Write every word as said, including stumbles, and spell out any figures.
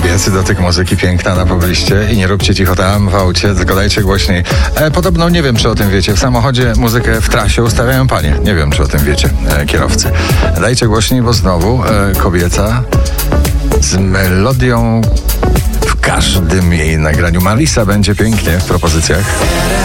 kobiecy dotyk muzyki, piękna na pobliście i nie róbcie cicho tam w aucie, tylko dajcie głośniej. E, podobno, nie wiem czy o tym wiecie, w samochodzie muzykę w trasie ustawiają panie. Nie wiem czy o tym wiecie, e, kierowcy. Dajcie głośniej, bo znowu e, kobieca z melodią w każdym jej nagraniu. Marisa będzie pięknie w propozycjach.